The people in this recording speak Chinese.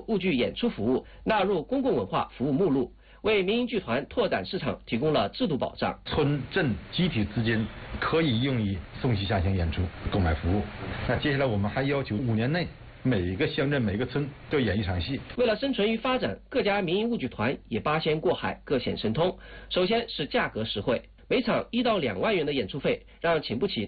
舞剧演出服务纳入公共文化服务目录，为民营剧团拓展市场提供了制度保障。 村镇集体资金可以用于送戏下乡演出购买服务。那接下来我们还要求5年内每一个乡镇每个村都演一场戏。 为了生存与发展，各家民营舞剧团也八仙过海，各显神通。首先是价格实惠，每场1到2万元的演出费，让请不起